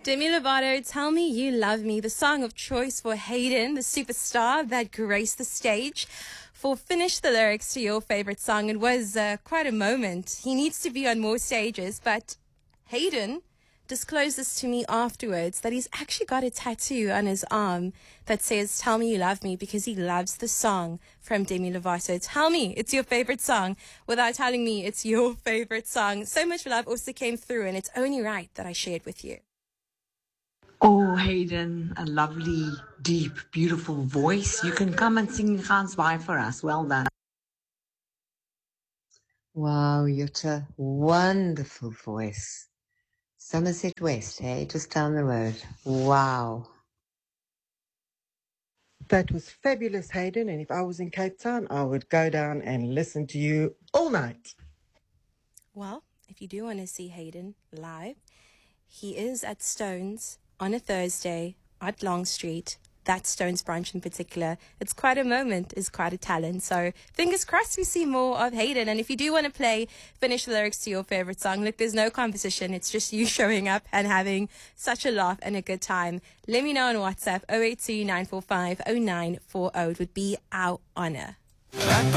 Demi Lovato, Tell Me You Love Me, the song of choice for Hayden, the superstar that graced the stage. For Finish the Lyrics to your favorite song, it was quite a moment. He needs to be on more stages, but Hayden disclosed this to me afterwards that he's actually got a tattoo on his arm that says Tell Me You Love Me because he loves the song from Demi Lovato. Tell me it's your favorite song without telling me it's your favorite song. So much love also came through, and it's only right that I share it with you. Oh, Hayden, a lovely, deep, beautiful voice. You can come and sing Gans By for us. Well done. Wow, Jutta, wonderful voice. Somerset West, hey, just down the road. Wow. That was fabulous, Hayden, and if I was in Cape Town, I would go down and listen to you all night. Well, if you do want to see Hayden live, he is at Stones on a Thursday at Long Street. That Stones branch in particular. It's quite a moment, is quite a talent. So fingers crossed we see more of Hayden. And if you do want to play Finish the Lyrics to your favorite song, look, there's no competition. It's just you showing up and having such a laugh and a good time. Let me know on WhatsApp. 082 945 0940 would be our honor.